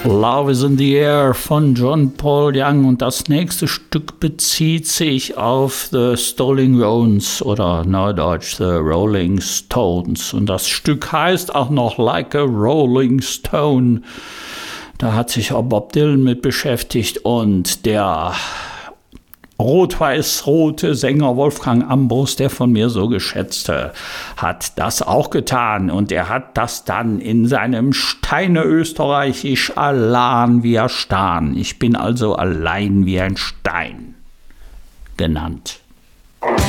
Love is in the Air von John Paul Young, und das nächste Stück bezieht sich auf The Rolling Stones oder neudeutsch The Rolling Stones, und das Stück heißt auch noch Like a Rolling Stone. Da hat sich auch Bob Dylan mit beschäftigt, und der rot-weiß-rote Sänger Wolfgang Ambros, der von mir so geschätzte, hat das auch getan, und er hat das dann in seinem Steine-Österreichisch Allan wie a Stan, ich bin also allein wie ein Stein, genannt.